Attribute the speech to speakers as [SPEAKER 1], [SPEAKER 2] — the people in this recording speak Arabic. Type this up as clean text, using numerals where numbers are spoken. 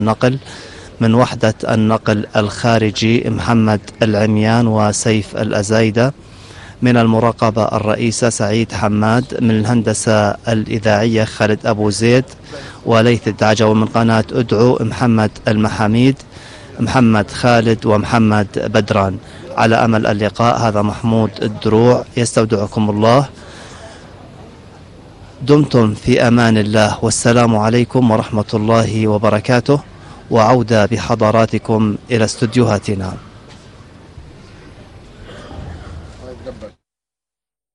[SPEAKER 1] النقل من وحدة النقل الخارجي محمد العميان وسيف الأزايدة، من المراقبة الرئيسة سعيد حماد، من الهندسة الإذاعية خالد أبو زيد وليث الدعجة، ومن قناة أدعو محمد المحاميد، محمد خالد ومحمد بدران. على أمل اللقاء، هذا محمود الدروع يستودعكم الله. دمتم في أمان الله، والسلام عليكم ورحمة الله وبركاته، وعودة بحضراتكم إلى استديوهاتنا.